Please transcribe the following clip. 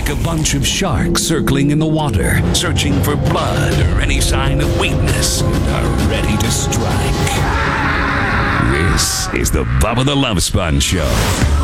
like a bunch of sharks circling in the water, searching for blood or any sign of weakness, and are ready to strike. This is the Bubba the Love Sponge Show.